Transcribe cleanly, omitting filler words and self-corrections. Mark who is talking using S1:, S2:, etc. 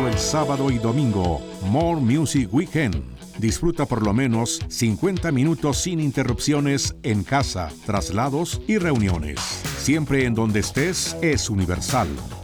S1: solo el sábado y domingo. More Music Weekend. Disfruta por lo menos 50 minutos sin interrupciones en casa, traslados y reuniones. Siempre en donde estés es Universal.